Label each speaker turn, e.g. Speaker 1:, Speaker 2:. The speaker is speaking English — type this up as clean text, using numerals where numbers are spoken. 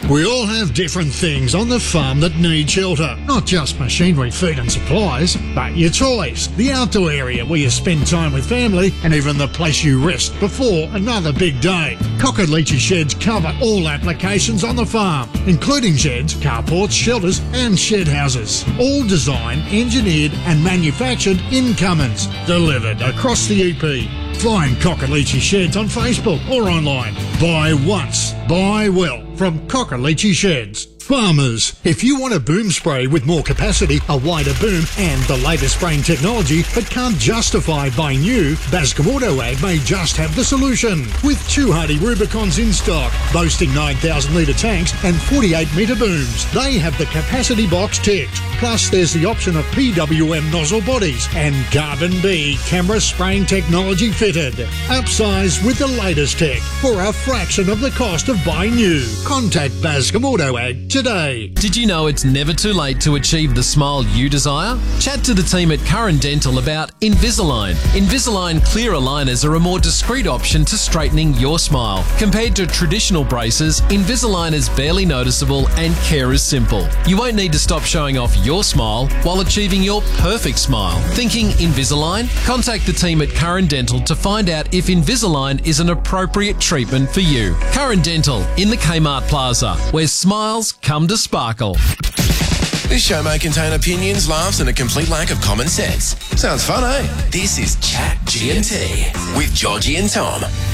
Speaker 1: We all have different things on the farm that need shelter. Not just machinery, feed and supplies, but your toys, the outdoor area where you spend time with family, and even the place you rest before another big day. Cockaleachy Sheds cover all applications on the farm, including sheds, carports, shelters and shed houses. All designed, engineered and manufactured in Cummins. Delivered across the EP. Find Cockaleachy Sheds on Facebook or online. Buy once, buy well from Cockaleachy Sheds. Farmers, if you want a boom spray with more capacity, a wider boom and the latest spraying technology but can't justify buying new, Bascom Auto Ag may just have the solution. With two Hardy Rubicons in stock, boasting 9,000 litre tanks and 48 metre booms, they have the capacity box ticked. Plus there's the option of PWM nozzle bodies and Carbon B camera spraying technology fitted. Upsize with the latest tech for a fraction of the cost of buying new. Contact Bascom Auto Ag today.
Speaker 2: Did you know it's never too late to achieve the smile you desire? Chat to the team at Curran Dental about Invisalign. Invisalign clear aligners are a more discreet option to straightening your smile. Compared to traditional braces, Invisalign is barely noticeable and care is simple. You won't need to stop showing off your smile while achieving your perfect smile. Thinking Invisalign? Contact the team at Curran Dental to find out if Invisalign is an appropriate treatment for you. Curran Dental in the Kmart Plaza, where smiles come to sparkle.
Speaker 3: This show may contain opinions, laughs and a complete lack of common sense. Sounds fun, eh? This is Chat G&T with Georgie and Tom.